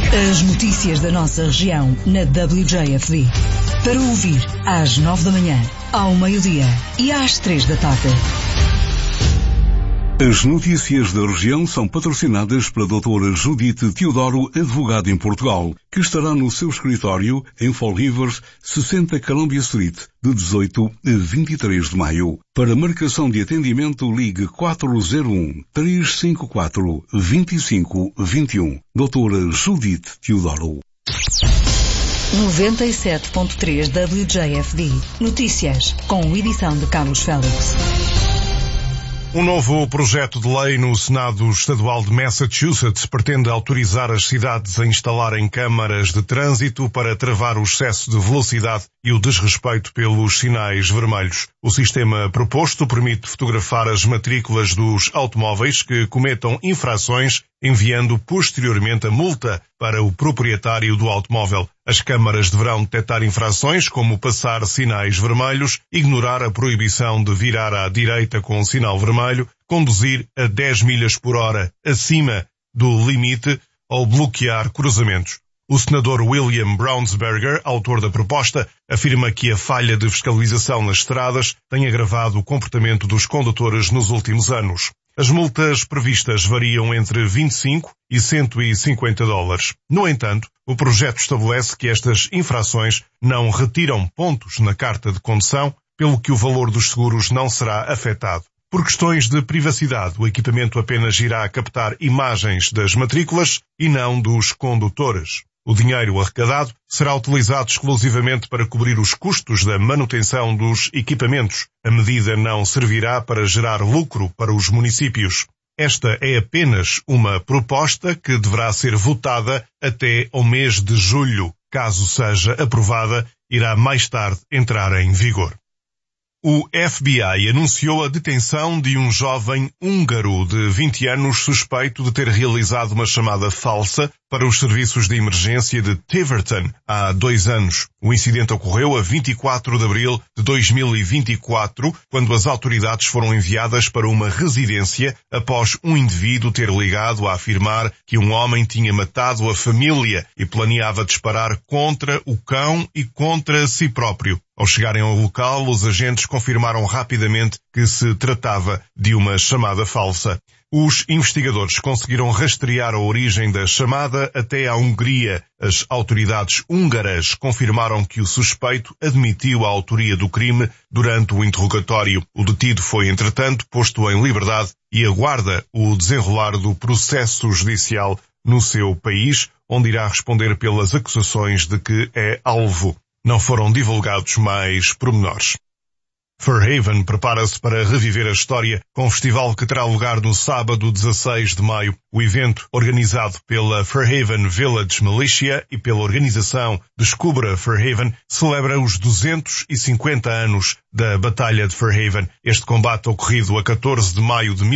As notícias da nossa região na WJFD. Para ouvir às 9 da manhã, ao meio-dia e às 3 da tarde. As notícias da região são patrocinadas pela doutora Judite Teodoro, advogada em Portugal, que estará no seu escritório em Fall Rivers, 60 Columbia Street, de 18 a 23 de maio. Para marcação de atendimento, ligue 401-354-2521. Doutora Judite Teodoro. 97.3 WJFD. Notícias, com edição de Carlos Félix. Um novo projeto de lei no Senado Estadual de Massachusetts pretende autorizar as cidades a instalarem câmaras de trânsito para travar o excesso de velocidade e o desrespeito pelos sinais vermelhos. O sistema proposto permite fotografar as matrículas dos automóveis que cometam infrações, enviando posteriormente a multa para o proprietário do automóvel. As câmaras deverão detectar infrações como passar sinais vermelhos, ignorar a proibição de virar à direita com sinal vermelho, conduzir a 10 milhas por hora acima do limite ou bloquear cruzamentos. O senador William Brownsberger, autor da proposta, afirma que a falha de fiscalização nas estradas tem agravado o comportamento dos condutores nos últimos anos. As multas previstas variam entre $25 e $150. No entanto, o projeto estabelece que estas infrações não retiram pontos na carta de condução, pelo que o valor dos seguros não será afetado. Por questões de privacidade, o equipamento apenas irá captar imagens das matrículas e não dos condutores. O dinheiro arrecadado será utilizado exclusivamente para cobrir os custos da manutenção dos equipamentos. A medida não servirá para gerar lucro para os municípios. Esta é apenas uma proposta que deverá ser votada até ao mês de julho. Caso seja aprovada, irá mais tarde entrar em vigor. O FBI anunciou a detenção de um jovem húngaro de 20 anos suspeito de ter realizado uma chamada falsa para os serviços de emergência de Tiverton há 2 anos. O incidente ocorreu a 24 de abril de 2024, quando as autoridades foram enviadas para uma residência após um indivíduo ter ligado a afirmar que um homem tinha matado a família e planeava disparar contra o cão e contra si próprio. Ao chegarem ao local, os agentes confirmaram rapidamente que se tratava de uma chamada falsa. Os investigadores conseguiram rastrear a origem da chamada até à Hungria. As autoridades húngaras confirmaram que o suspeito admitiu a autoria do crime durante o interrogatório. O detido foi, entretanto, posto em liberdade e aguarda o desenrolar do processo judicial no seu país, onde irá responder pelas acusações de que é alvo. Não foram divulgados mais pormenores. Fairhaven prepara-se para reviver a história com um festival que terá lugar no sábado 16 de maio. O evento, organizado pela Fairhaven Village Militia e pela organização Descubra Fairhaven, celebra os 250 anos da Batalha de Fairhaven. Este combate, ocorrido a 14 de maio de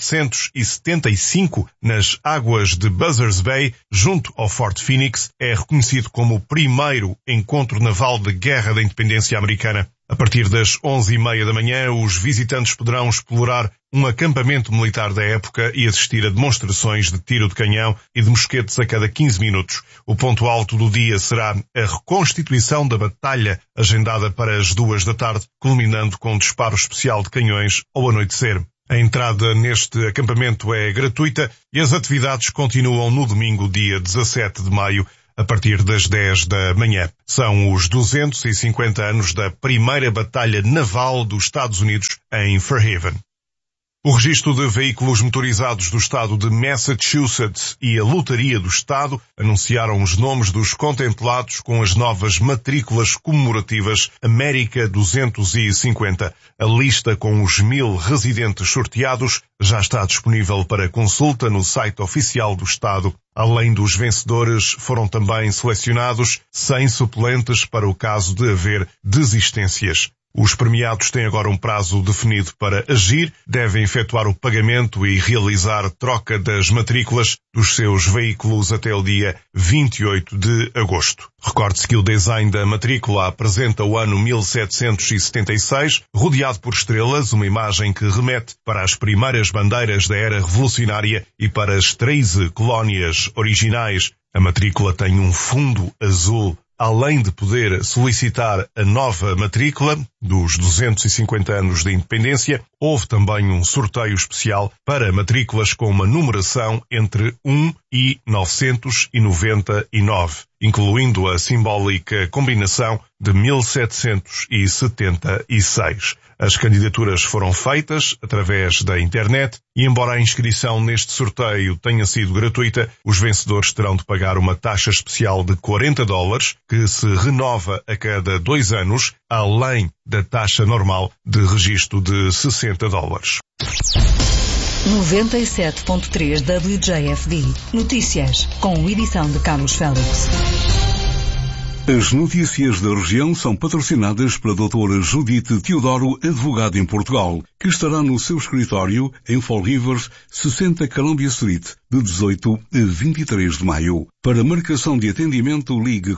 1775 nas águas de Buzzards Bay, junto ao Fort Phoenix, é reconhecido como o primeiro encontro naval de Guerra da Independência Americana. A partir das 11h30 da manhã, os visitantes poderão explorar um acampamento militar da época e assistir a demonstrações de tiro de canhão e de mosquetes a cada 15 minutos. O ponto alto do dia será a reconstituição da batalha, agendada para as 2 da tarde, culminando com um disparo especial de canhões ao anoitecer. A entrada neste acampamento é gratuita e as atividades continuam no domingo, dia 17 de maio, a partir das 10 da manhã. São os 250 anos da primeira batalha naval dos Estados Unidos em Fairhaven. O Registro de Veículos Motorizados do Estado de Massachusetts e a Lotaria do Estado anunciaram os nomes dos contemplados com as novas matrículas comemorativas América 250. A lista com os 1000 residentes sorteados já está disponível para consulta no site oficial do Estado. Além dos vencedores, foram também selecionados 100 suplentes para o caso de haver desistências. Os premiados têm agora um prazo definido para agir, devem efetuar o pagamento e realizar troca das matrículas dos seus veículos até o dia 28 de agosto. Recorde-se que o design da matrícula apresenta o ano 1776, rodeado por estrelas, uma imagem que remete para as primeiras bandeiras da era revolucionária e para as 13 colónias originais. A matrícula tem um fundo azul. Além de poder solicitar a nova matrícula dos 250 anos de independência, houve também um sorteio especial para matrículas com uma numeração entre 1 e 999, incluindo a simbólica combinação de 1776. As candidaturas foram feitas através da internet e, embora a inscrição neste sorteio tenha sido gratuita, os vencedores terão de pagar uma taxa especial de $40, que se renova a cada 2 anos, além da taxa normal de registro de $60. 97.3 WJFD. Notícias, com edição de Carlos Félix. As notícias da região são patrocinadas pela doutora Judite Teodoro, advogada em Portugal, que estará no seu escritório em Fall Rivers, 60 Columbia Street, de 18 a 23 de maio. Para marcação de atendimento, ligue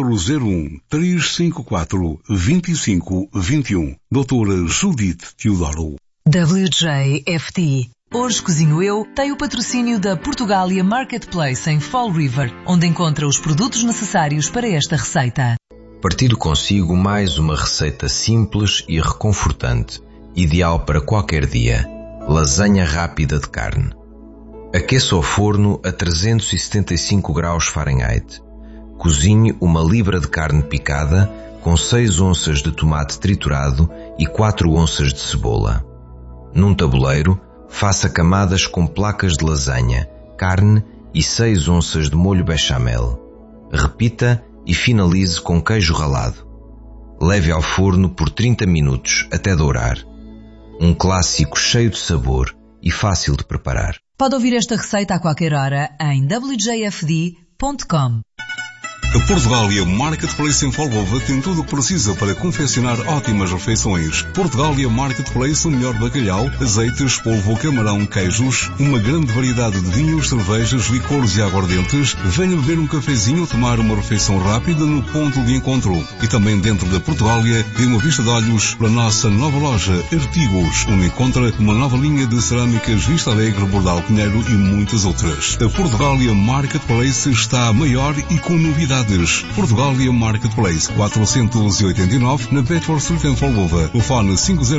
401-354-2521. Doutora Judite Teodoro. WJFD. Hoje Cozinho Eu tem o patrocínio da Portugália Marketplace em Fall River, onde encontra os produtos necessários para esta receita. Partilho consigo mais uma receita simples e reconfortante, ideal para qualquer dia. Lasanha rápida de carne. Aqueça o forno a 375 graus Fahrenheit. Cozinhe 1 libra de carne picada com 6 onças de tomate triturado e 4 onças de cebola. Num tabuleiro, faça camadas com placas de lasanha, carne e 6 onças de molho bechamel. Repita e finalize com queijo ralado. Leve ao forno por 30 minutos até dourar. Um clássico cheio de sabor e fácil de preparar. Pode ouvir esta receita a qualquer hora em wjfd.com. A Portugália Marketplace em Folgova tem tudo o que precisa para confeccionar ótimas refeições. Portugália Marketplace, o melhor bacalhau, azeites, polvo, camarão, queijos, uma grande variedade de vinhos, cervejas, licores e aguardentes. Venha beber um cafezinho ou tomar uma refeição rápida no ponto de encontro. E também dentro da Portugália, dê uma vista de olhos para a nossa nova loja Artigos, onde encontra uma nova linha de cerâmicas Vista Alegre, Bordal Pinheiro e muitas outras. A Portugália Marketplace está maior e com novidades. Portugália Marketplace, 489, na Bedford Street em Folgova. Telefone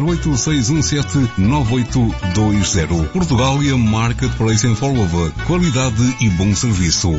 508-617-9820. Portugália Marketplace em Folgova. Qualidade e bom serviço.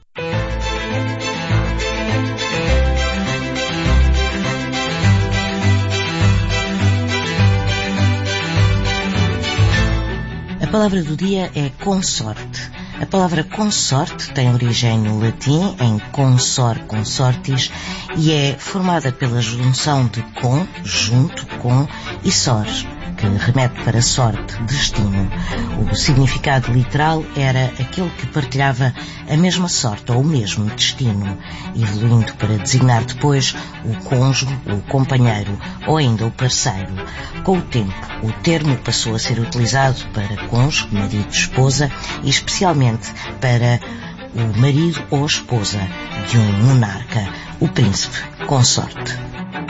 A palavra do dia é consorte. A palavra consorte tem origem no latim, em consor, consortis, e é formada pela junção de com, junto, com, e sor, que remete para sorte, destino. O significado literal era aquele que partilhava a mesma sorte ou o mesmo destino, evoluindo para designar depois o cônjuge, o companheiro ou ainda o parceiro. Com o tempo, o termo passou a ser utilizado para cônjuge, marido, esposa e especialmente para o marido ou esposa de um monarca, o príncipe consorte.